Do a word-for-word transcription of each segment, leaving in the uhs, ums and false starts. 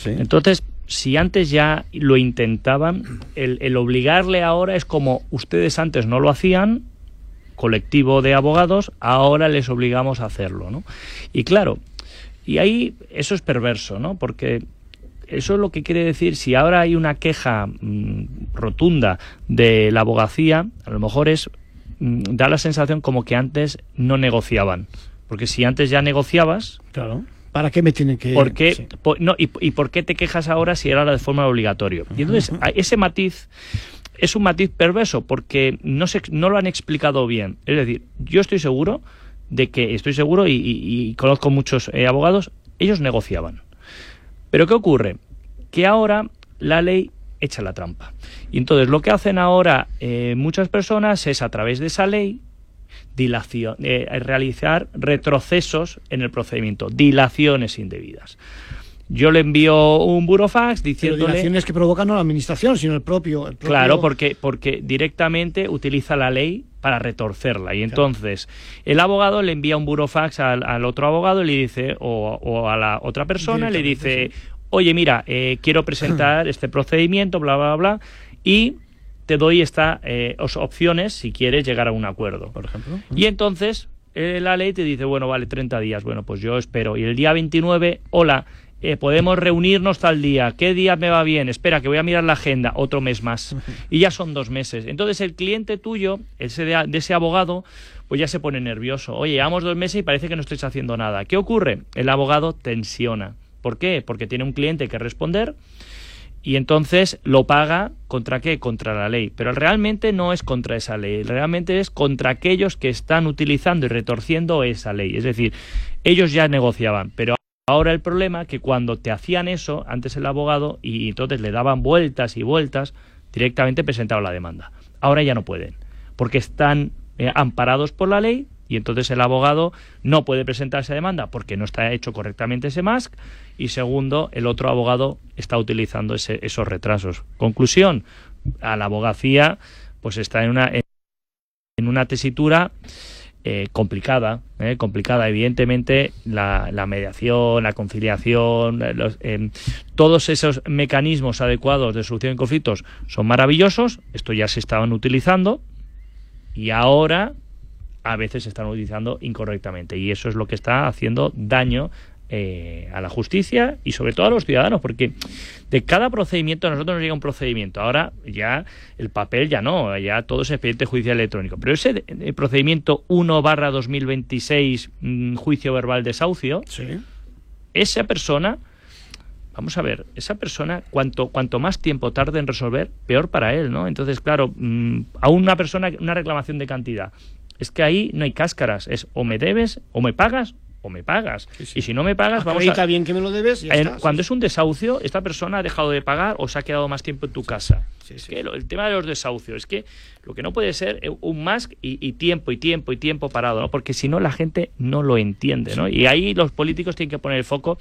Sí. Entonces, si antes ya lo intentaban, el, el obligarle ahora es como ustedes antes no lo hacían, colectivo de abogados, ahora les obligamos a hacerlo, ¿no? Y claro, y ahí eso es perverso, ¿no? Porque eso es lo que quiere decir, si ahora hay una queja mmm, rotunda de la abogacía, a lo mejor es mmm, da la sensación como que antes no negociaban. Porque si antes ya negociabas... Claro. ¿Para qué me tienen que...? ¿Por qué, sí. por, no, y, ¿Y por qué te quejas ahora si era de forma obligatoria? Y entonces, uh-huh. ese matiz es un matiz perverso porque no, se, no lo han explicado bien. Es decir, yo estoy seguro de que, estoy seguro y, y, y conozco muchos eh, abogados, ellos negociaban. Pero ¿qué ocurre? Que ahora la ley echa la trampa. Y entonces lo que hacen ahora eh, muchas personas es a través de esa ley dilación, eh, realizar retrocesos en el procedimiento, dilaciones indebidas. Yo le envío un burofax diciéndole... Pero dilaciones que provocan no la administración, sino el propio... El propio... Claro, porque, porque directamente utiliza la ley para retorcerla. Y entonces claro. el abogado le envía un burofax al, al otro abogado y le dice, o, o a la otra persona, le dice, sí. oye, mira, eh, quiero presentar este procedimiento, bla, bla, bla, y... te doy estas eh, opciones si quieres llegar a un acuerdo, por ejemplo. Y entonces eh, la ley te dice, bueno, vale, treinta días, bueno, pues yo espero. Y el día veintinueve, hola, eh, podemos reunirnos tal día, ¿qué día me va bien? Espera, que voy a mirar la agenda, otro mes más. Y ya son dos meses. Entonces el cliente tuyo, ese de, de ese abogado, pues ya se pone nervioso. Oye, llevamos dos meses y parece que no estáis haciendo nada. ¿Qué ocurre? El abogado tensiona. ¿Por qué? Porque tiene un cliente que responder. Y entonces lo paga ¿contra qué? Contra la ley. Pero realmente no es contra esa ley, realmente es contra aquellos que están utilizando y retorciendo esa ley. Es decir, ellos ya negociaban, pero ahora el problema es que cuando te hacían eso, antes el abogado, y entonces le daban vueltas y vueltas, directamente presentaban la demanda. Ahora ya no pueden, porque están eh, amparados por la ley. Y entonces el abogado no puede presentar esa demanda porque no está hecho correctamente ese M A S C. Y segundo, el otro abogado está utilizando ese, esos retrasos. Conclusión, a la abogacía pues está en una, en una tesitura eh, complicada. Eh, complicada. Evidentemente, la, la mediación, la conciliación, los, eh, todos esos mecanismos adecuados de solución de conflictos son maravillosos. Esto ya se estaban utilizando y ahora... a veces se están utilizando incorrectamente y eso es lo que está haciendo daño eh, a la justicia y sobre todo a los ciudadanos, porque de cada procedimiento a nosotros nos llega un procedimiento, ahora ya el papel ya no, ya todo es expediente judicial electrónico, pero ese el procedimiento uno barra dos mil veintiséis mmm, juicio verbal desahucio, sí. esa persona, vamos a ver, esa persona cuanto, cuanto más tiempo tarde en resolver, peor para él, ¿no? Entonces, claro, mmm, a una persona, una reclamación de cantidad, es que ahí no hay cáscaras, es o me debes, o me pagas, o me pagas. Sí, sí. Y si no me pagas, vamos a... bien que me lo debes y ya en, está, cuando sí. es un desahucio, esta persona ha dejado de pagar o se ha quedado más tiempo en tu casa. Sí, es sí. que lo, el tema de los desahucios, es que lo que no puede ser un M A S C y, y tiempo, y tiempo, y tiempo parado, ¿no? Porque si no la gente no lo entiende, ¿no? Y ahí los políticos tienen que poner el foco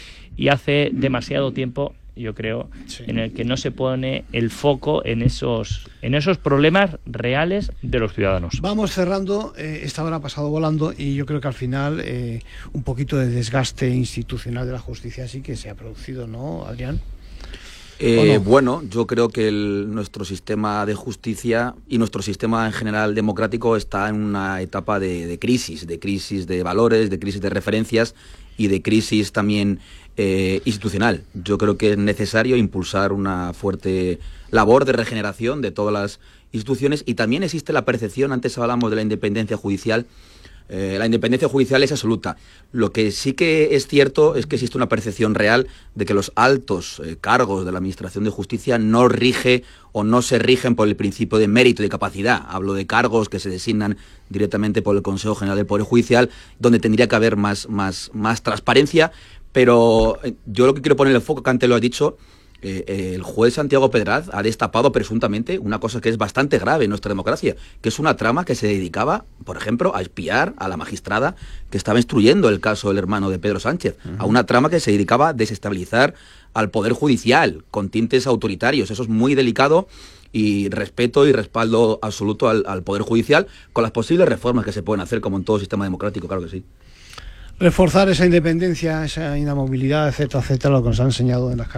y hace demasiado tiempo... yo creo, sí. en el que no se pone el foco en esos en esos problemas reales de los ciudadanos. Vamos cerrando, eh, esta hora ha pasado volando y yo creo que al final eh, un poquito de desgaste institucional de la justicia sí que se ha producido, ¿no, Adrián? Eh, no? Bueno, yo creo que el, nuestro sistema de justicia y nuestro sistema en general democrático está en una etapa de, de crisis, de crisis de valores, de crisis de referencias y de crisis también eh, institucional. Yo creo que es necesario impulsar una fuerte labor de regeneración de todas las instituciones y también existe la percepción, antes hablamos de la independencia judicial, Eh, la independencia judicial es absoluta. Lo que sí que es cierto es que existe una percepción real de que los altos eh, cargos de la Administración de Justicia no rige o no se rigen por el principio de mérito y de capacidad. Hablo de cargos que se designan directamente por el Consejo General del Poder Judicial, donde tendría que haber más, más, más transparencia, pero eh, yo lo que quiero poner el foco, que antes lo he dicho, Eh, eh, el juez Santiago Pedraz ha destapado presuntamente una cosa que es bastante grave en nuestra democracia, que es una trama que se dedicaba, por ejemplo, a espiar a la magistrada que estaba instruyendo el caso del hermano de Pedro Sánchez, uh-huh. a una trama que se dedicaba a desestabilizar al Poder Judicial con tintes autoritarios. Eso es muy delicado y respeto y respaldo absoluto al, al Poder Judicial con las posibles reformas que se pueden hacer, como en todo sistema democrático, claro que sí. Reforzar esa independencia, esa inamovilidad, etcétera, etcétera, lo que nos han enseñado en las